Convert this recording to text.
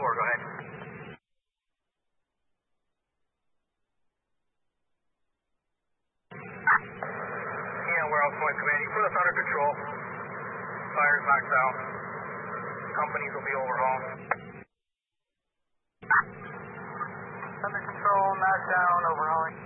go ahead. Yeah, Warehouse Point Command. You put us under control. Fire's knocked out. Companies will be overhauled. Under control, knocked down, overhauling.